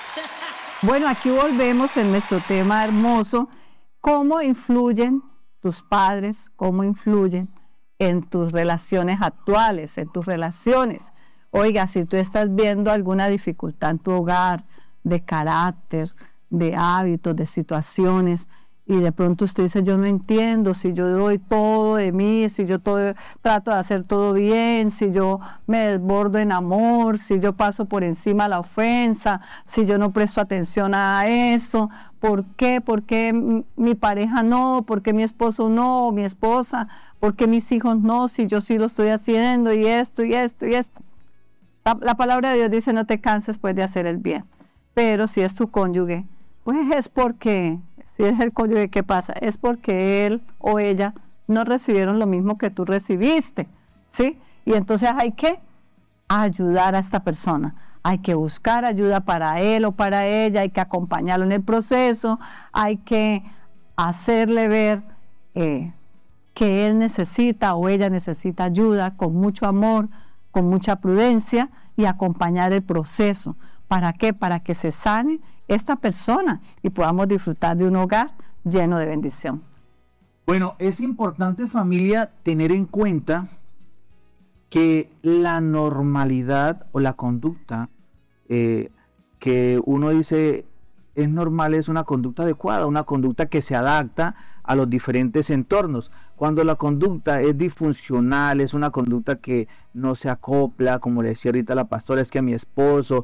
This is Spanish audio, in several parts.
Bueno, aquí volvemos en nuestro tema hermoso. ¿Cómo influyen tus padres? ¿Cómo influyen en tus relaciones actuales, en tus relaciones? Oiga, si tú estás viendo alguna dificultad en tu hogar, de carácter, de hábitos, de situaciones, y de pronto usted dice, yo no entiendo, si yo doy todo de mí, si yo trato de hacer todo bien, si yo me desbordo en amor, si yo paso por encima la ofensa, si yo no presto atención a eso, ¿por qué? ¿Por qué mi pareja no? ¿Por qué mi esposo no? ¿O mi esposa? ¿Por qué mis hijos no? Si yo sí lo estoy haciendo y esto y esto y esto. La palabra de Dios dice, no te canses pues de hacer el bien. Pero si es tu cónyuge, pues es porque... Si es el cónyuge, ¿qué pasa? Es porque él o ella no recibieron lo mismo que tú recibiste, ¿sí? Y entonces hay que ayudar a esta persona, hay que buscar ayuda para él o para ella, hay que acompañarlo en el proceso, hay que hacerle ver que él necesita o ella necesita ayuda con mucho amor, con mucha prudencia y acompañar el proceso. ¿Para qué? Para que se sane esta persona y podamos disfrutar de un hogar lleno de bendición. Bueno, es importante, familia, tener en cuenta que la normalidad o la conducta que uno dice es normal es una conducta adecuada, una conducta que se adapta a los diferentes entornos. Cuando la conducta es disfuncional, es una conducta que no se acopla, como le decía ahorita la pastora, es que mi esposa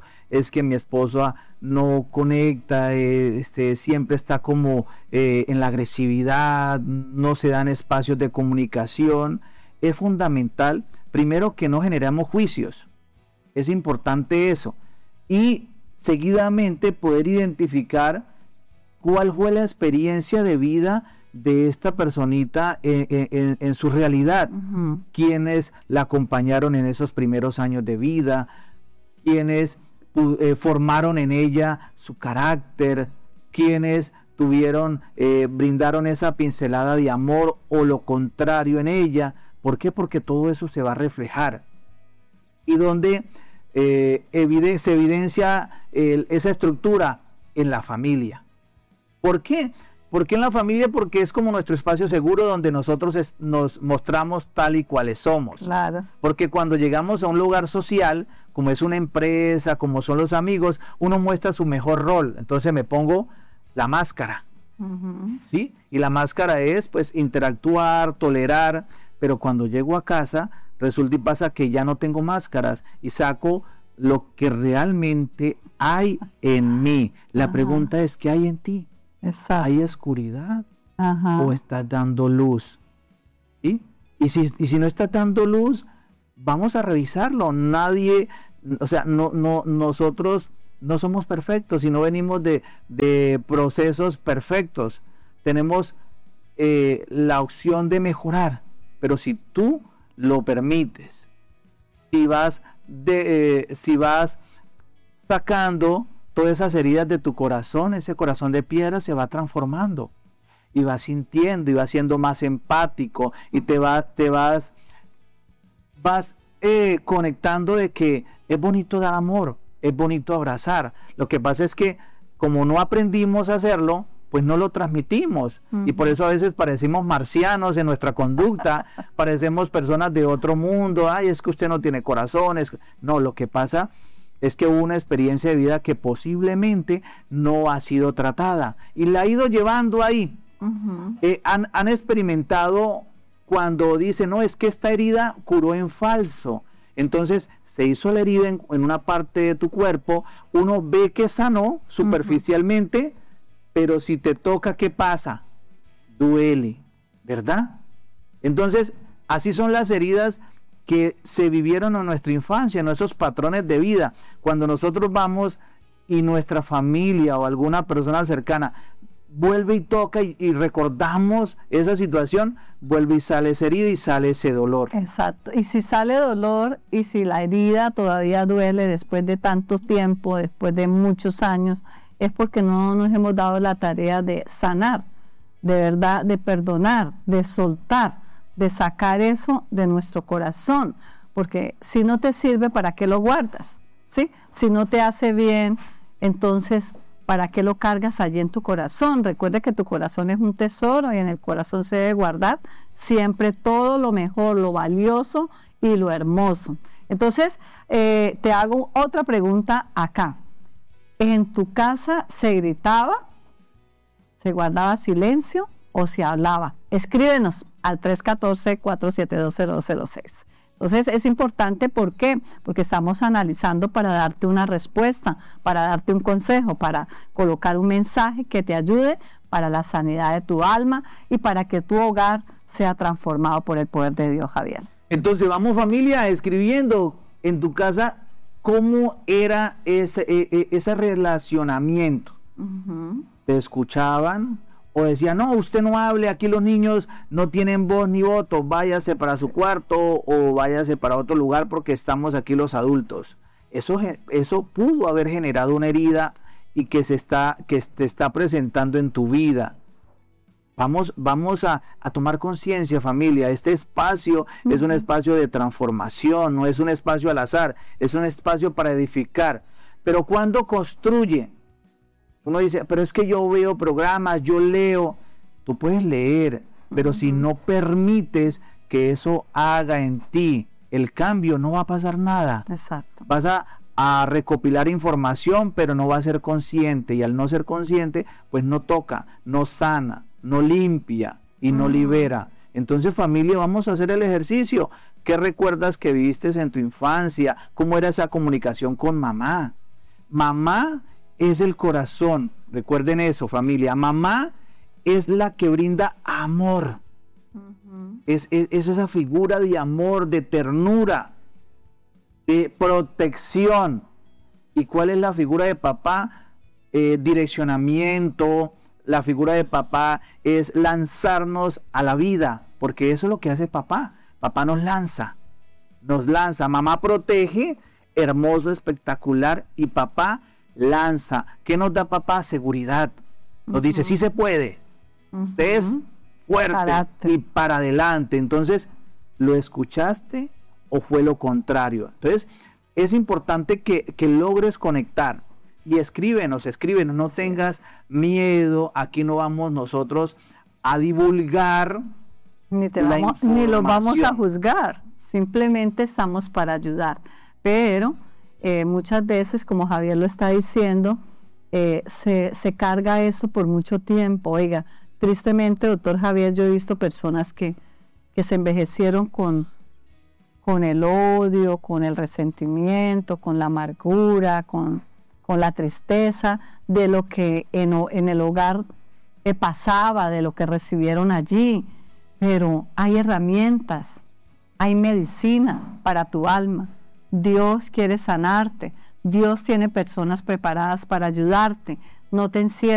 no conecta, siempre está como en la agresividad, no se dan espacios de comunicación. Es fundamental, primero, que no generemos juicios. Es importante eso. Y seguidamente poder identificar cuál fue la experiencia de vida de esta personita en su realidad. Uh-huh. Quiénes la acompañaron en esos primeros años de vida, quiénes formaron en ella su carácter, quiénes brindaron esa pincelada de amor o lo contrario en ella. ¿Por qué? Porque todo eso se va a reflejar. Y donde se evidencia esa estructura en la familia. ¿Por qué? ¿Por qué en la familia? Porque es como nuestro espacio seguro donde nosotros nos mostramos tal y cuales somos. Claro. Porque cuando llegamos a un lugar social, como es una empresa, como son los amigos, uno muestra su mejor rol. Entonces me pongo la máscara. Uh-huh. ¿Sí? Y la máscara es pues interactuar, tolerar, pero cuando llego a casa resulta y pasa que ya no tengo máscaras y saco lo que realmente hay en mí. La Ajá. pregunta es, ¿qué hay en ti? Exacto. ¿Hay oscuridad? Ajá. ¿O estás dando luz? ¿Sí? Y si no estás dando luz, vamos a revisarlo. Nosotros no somos perfectos y no venimos de procesos perfectos. Tenemos la opción de mejorar, pero si tú lo permites, si vas sacando todas esas heridas de tu corazón, ese corazón de piedra se va transformando y vas sintiendo y vas siendo más empático y vas conectando de que es bonito dar amor, es bonito abrazar. Lo que pasa es que como no aprendimos a hacerlo, pues no lo transmitimos. Uh-huh. Y por eso a veces parecemos marcianos en nuestra conducta, parecemos personas de otro mundo. Ay, es que usted no tiene corazones. No, lo que pasa es que hubo una experiencia de vida que posiblemente no ha sido tratada y la ha ido llevando ahí. Uh-huh. Han experimentado cuando dicen, no, es que esta herida curó en falso. Entonces se hizo la herida en una parte de tu cuerpo, uno ve que sanó superficialmente, uh-huh. Pero si te toca, ¿qué pasa? Duele, ¿verdad? Entonces, así son las heridas que se vivieron en nuestra infancia, en esos patrones de vida. Cuando nosotros vamos y nuestra familia o alguna persona cercana vuelve y toca y recordamos esa situación, vuelve y sale esa herida y sale ese dolor. Exacto. Y si sale dolor y si la herida todavía duele después de tanto tiempo, después de muchos años, es porque no nos hemos dado la tarea de sanar, de verdad, de perdonar, de soltar, de sacar eso de nuestro corazón, porque si no te sirve, ¿para qué lo guardas? ¿Sí? Si no te hace bien, entonces, ¿para qué lo cargas allí en tu corazón? Recuerde que tu corazón es un tesoro y en el corazón se debe guardar siempre todo lo mejor, lo valioso y lo hermoso. Entonces, te hago otra pregunta acá. ¿En tu casa se gritaba, se guardaba silencio o se hablaba? Escríbenos al 314-472-0006. Entonces es importante, ¿por qué? Porque estamos analizando para darte una respuesta, para darte un consejo, para colocar un mensaje que te ayude para la sanidad de tu alma y para que tu hogar sea transformado por el poder de Dios, Javier. Entonces vamos, familia, escribiendo en tu casa cómo era ese relacionamiento. ¿Te escuchaban? O decían, no, usted no hable, aquí los niños no tienen voz ni voto, váyase para su cuarto o váyase para otro lugar porque estamos aquí los adultos. Eso pudo haber generado una herida y que te está presentando en tu vida. Vamos a tomar conciencia, familia. Este espacio es un espacio de transformación, no es un espacio al azar, es un espacio para edificar. Pero cuando construye, uno dice, pero es que yo veo programas, yo leo. Tú puedes leer, pero si no permites que eso haga en ti el cambio, no va a pasar nada. Exacto. Vas a recopilar información, pero no va a ser consciente. Y al no ser consciente, pues no toca, no sana, no limpia y no libera. Entonces, familia, vamos a hacer el ejercicio. ¿Qué recuerdas que viviste en tu infancia? ¿Cómo era esa comunicación con mamá? Mamá es el corazón. Recuerden eso, familia. Mamá es la que brinda amor. Es esa figura de amor, de ternura, de protección. ¿Y cuál es la figura de papá? Direccionamiento. La figura de papá es lanzarnos a la vida, porque eso es lo que hace papá. Papá nos lanza. Mamá protege, hermoso, espectacular, y papá lanza. ¿Qué nos da papá? Seguridad. Nos dice, sí se puede. Es fuerte Carácter. y para adelante. Entonces, ¿lo escuchaste o fue lo contrario? Entonces, es importante que logres conectar. Y escríbenos, no tengas miedo. Aquí no vamos nosotros a divulgar ni los vamos a juzgar. Simplemente estamos para ayudar. Pero muchas veces, como Javier lo está diciendo, se carga eso por mucho tiempo. Oiga, tristemente, doctor Javier, yo he visto personas que se envejecieron con el odio, con el resentimiento, con la amargura, con la tristeza de lo que en el hogar pasaba, de lo que recibieron allí. Pero hay herramientas, hay medicina para tu alma. Dios quiere sanarte. Dios tiene personas preparadas para ayudarte. No te encierres.